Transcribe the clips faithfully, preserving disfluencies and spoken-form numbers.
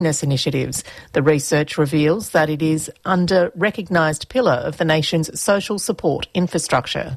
initiatives. The research reveals that it is under recognised pillar of the nation's social support infrastructure.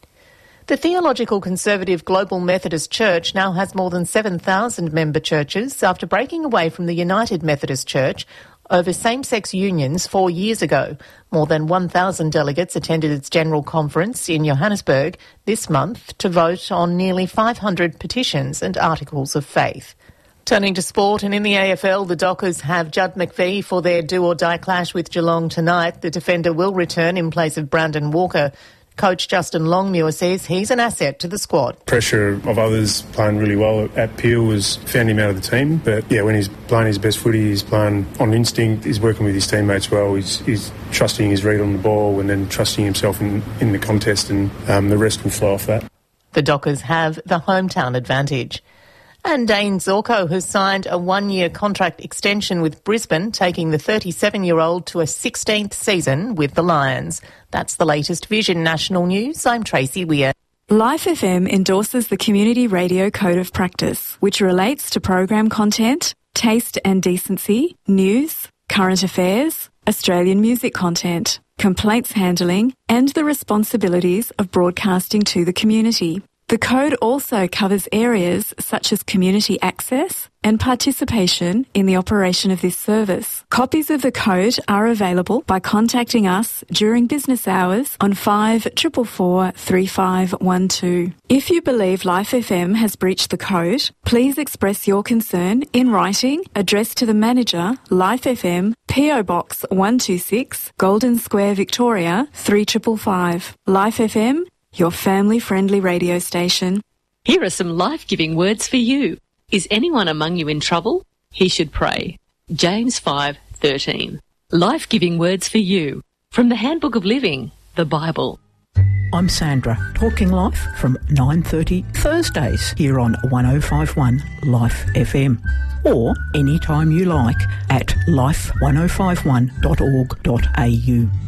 The theological conservative Global Methodist Church now has more than seven thousand member churches after breaking away from the United Methodist Church over same-sex unions four years ago. More than one thousand delegates attended its general conference in Johannesburg this month to vote on nearly five hundred petitions and articles of faith. Turning to sport, and in the A F L, the Dockers have Judd McVie for their do-or-die clash with Geelong tonight. The defender will return in place of Brandon Walker. Coach Justin Longmuir says he's an asset to the squad. Pressure of others playing really well at Peel was found him out of the team. But yeah, when he's playing his best footy, he's playing on instinct, he's working with his teammates well, he's, he's trusting his read on the ball and then trusting himself in, in the contest, and um, the rest will flow off that. The Dockers have the hometown advantage. And Dane Zorko has signed a one-year contract extension with Brisbane, taking the thirty-seven-year-old to a sixteenth season with the Lions. That's the latest Vision National News. I'm Tracy Weir. Life F M endorses the Community Radio Code of Practice, which relates to program content, taste and decency, news, current affairs, Australian music content, complaints handling, and the responsibilities of broadcasting to the community. The code also covers areas such as community access and participation in the operation of this service. Copies of the code are available by contacting us during business hours on five four four four, three five one two. If you believe Life F M has breached the code, please express your concern in writing, addressed to the manager, Life F M, P O Box one two six, Golden Square, Victoria, three five five five. Life F M, your family-friendly radio station. Here are some life-giving words for you. Is anyone among you in trouble? He should pray. James five thirteen. Life-giving words for you. From the Handbook of Living, the Bible. I'm Sandra, talking life from nine thirty Thursdays here on one oh five one Life F M. Or anytime you like at life ten fifty-one dot org dot a u.